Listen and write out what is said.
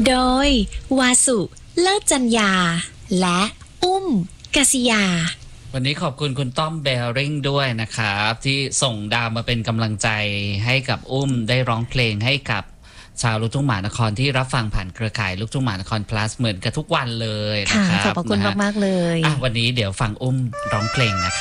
โดยวาสุเลิศจัญญาและอุ้มกษิยาวันนี้ขอบคุณคุณต้อมเบลริงด้วยนะครับที่ส่งดาวมาเป็นกำลังใจให้กับอุ้มได้ร้องเพลงให้กับชาวลูกทุ่งมหานครที่รับฟังผ่านเครือข่ายลูกทุ่งมหานคร plus เหมือนกับทุกวันเลยนะครับขอบคุณมากๆเลยวันนี้เดี๋ยวฟังอุ้มร้องเพลงนะครับ